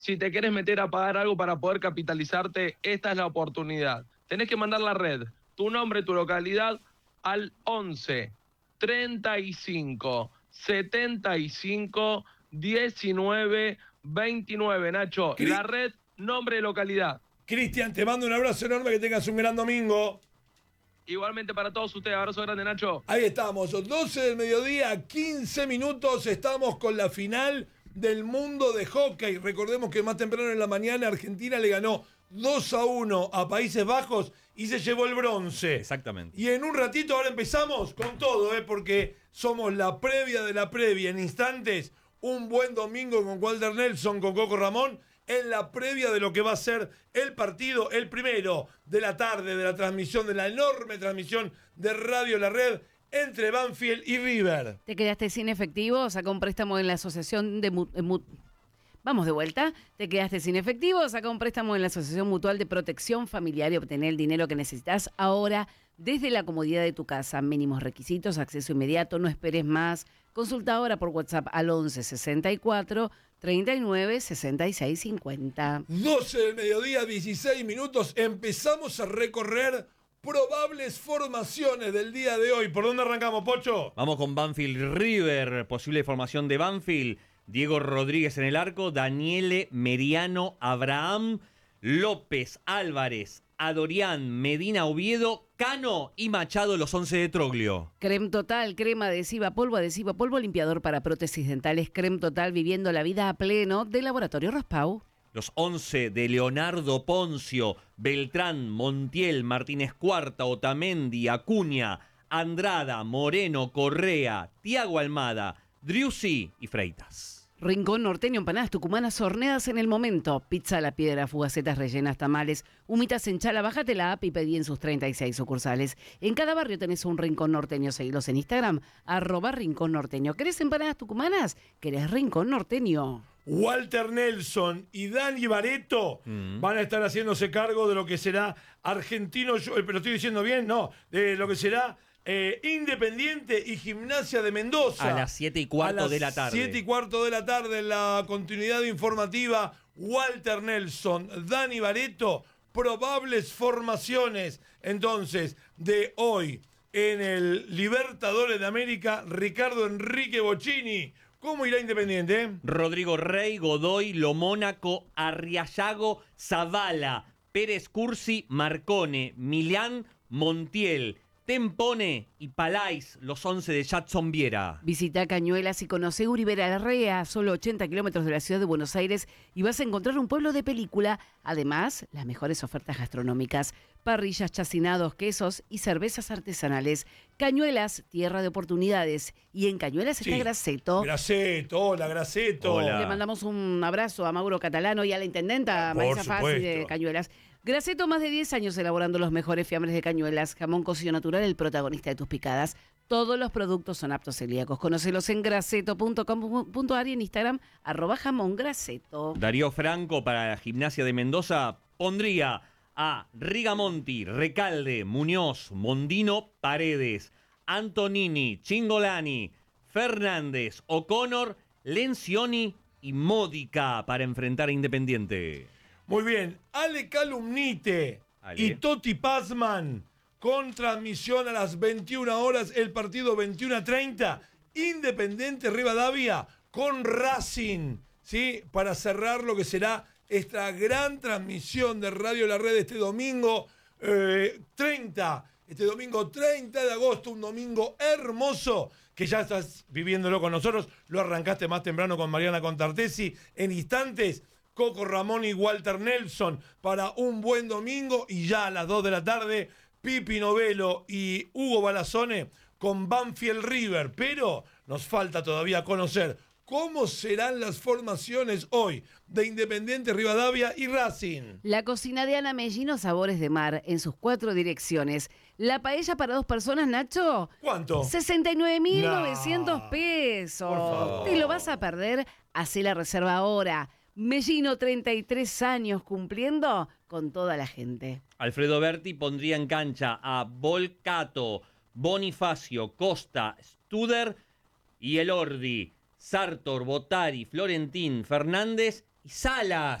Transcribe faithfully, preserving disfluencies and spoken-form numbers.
Si te querés meter a pagar algo para poder capitalizarte, esta es la oportunidad. Tenés que mandar la red, tu nombre, tu localidad, al once, treinta y cinco, setenta y cinco, diecinueve, veintinueve. Nacho, Cri- la red, nombre y localidad. Cristian, te mando un abrazo enorme, que tengas un gran domingo. Igualmente para todos ustedes, abrazo grande, Nacho. Ahí estamos, doce del mediodía, quince minutos, estamos con la final del mundo de hockey. Recordemos que más temprano en la mañana Argentina le ganó dos a uno a Países Bajos y se llevó el bronce. Exactamente. Y en un ratito ahora empezamos con todo, ¿eh? Porque somos la previa de la previa. En instantes, un buen domingo con Walter Nelson, con Coco Ramón, en la previa de lo que va a ser el partido, el primero de la tarde de la transmisión, de la enorme transmisión de Radio La Red entre Banfield y River. ¿Te quedaste sin efectivo? Saca un préstamo en la asociación de... Mu- eh, mu- Vamos de vuelta. ¿Te quedaste sin efectivo? Saca un préstamo en la Asociación Mutual de Protección Familiar y obtener el dinero que necesitas ahora desde la comodidad de tu casa. Mínimos requisitos, acceso inmediato, no esperes más. Consulta ahora por WhatsApp al once sesenta y cuatro, treinta y nueve, sesenta y seis cincuenta. doce del mediodía, dieciséis minutos. Empezamos a recorrer probables formaciones del día de hoy. ¿Por dónde arrancamos, Pocho? Vamos con Banfield River, posible formación de Banfield. Diego Rodríguez en el arco, Daniele, Meriano, Abraham, López, Álvarez, Adorián, Medina, Oviedo, Cano y Machado, los once de Troglio. Creme Total, crema adhesiva, polvo adhesiva, polvo limpiador para prótesis dentales. Creme Total, viviendo la vida a pleno, de Laboratorio Raspau. Los once de Leonardo Poncio, Beltrán, Montiel, Martínez Cuarta, Otamendi, Acuña, Andrada, Moreno, Correa, Tiago Almada, Driussi y Freitas. Rincón Norteño, empanadas tucumanas horneadas en el momento. Pizza a la piedra, fugacetas rellenas, tamales, humitas en chala. Bájate la app y pedí en sus treinta y seis sucursales. En cada barrio tenés un Rincón Norteño. Seguilos en Instagram, arroba Rincón Norteño. ¿Querés empanadas tucumanas? ¿Querés Rincón Norteño? Walter Nelson y Dani Baretto mm. van a estar haciéndose cargo de lo que será Argentino, pero estoy diciendo bien, no, de lo que será eh, Independiente y Gimnasia de Mendoza. A las siete y cuarto de la tarde. siete y cuarto de la tarde en la continuidad informativa. Walter Nelson, Dani Baretto, probables formaciones entonces de hoy en el Libertadores de América. Ricardo Enrique Bocchini. ¿Cómo irá Independiente? Eh? Rodrigo Rey, Godoy, Lomónaco, Arriallago, Zavala, Pérez Cursi, Marcone, Milán, Montiel, Tempone y Palais, los once de Jadson Viera. Visita Cañuelas y conoce Uribera Larrea, solo ochenta kilómetros de la ciudad de Buenos Aires, y vas a encontrar un pueblo de película. Además, las mejores ofertas gastronómicas, parrillas, chacinados, quesos y cervezas artesanales. Cañuelas, tierra de oportunidades. Y en Cañuelas sí. está Graceto. Graceto, hola Graceto. Hola. Le mandamos un abrazo a Mauro Catalano y a la intendenta Marisa Fassi de Cañuelas. Graceto, más de diez años elaborando los mejores fiambres de Cañuelas. Jamón cocido natural, el protagonista de tus picadas. Todos los productos son aptos celíacos. Conócelos en graceto punto com punto ar y en Instagram, arroba jamón graceto. Darío Franco para la Gimnasia de Mendoza pondría a Rigamonti, Recalde, Muñoz, Mondino, Paredes, Antonini, Chingolani, Fernández, O'Connor, Lencioni y Módica para enfrentar a Independiente. Muy bien, Ale Calumnite Ale. y Toti Pazman con transmisión a las veintiuna horas, el partido veintiuno a treinta, Independiente Rivadavia con Racing, ¿sí? Para cerrar lo que será esta gran transmisión de Radio La Red este domingo eh, treinta, este domingo treinta de agosto, un domingo hermoso que ya estás viviéndolo con nosotros, lo arrancaste más temprano con Mariana Contartesi, en instantes Coco Ramón y Walter Nelson para un buen domingo, y ya a las dos de la tarde Pipi Novello y Hugo Balazone con Banfield River. Pero nos falta todavía conocer cómo serán las formaciones hoy de Independiente Rivadavia y Racing. La cocina de Ana Mellino, sabores de mar en sus cuatro direcciones. La paella para dos personas, Nacho. ¿Cuánto? sesenta y nueve mil novecientos pesos. Por favor. ¿Te lo vas a perder? Hacé la reserva ahora. Mellino, treinta y tres años cumpliendo con toda la gente. Alfredo Berti pondría en cancha a Volcato, Bonifacio, Costa, Studer y Elordi, Sartor, Botari, Florentín, Fernández y Salas.